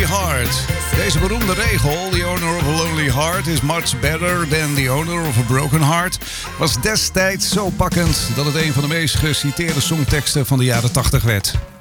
Lonely Heart. Deze beroemde regel, the owner of a lonely heart is much better than the owner of a broken heart, was destijds zo pakkend dat het een van de meest geciteerde songteksten van de jaren 80 werd.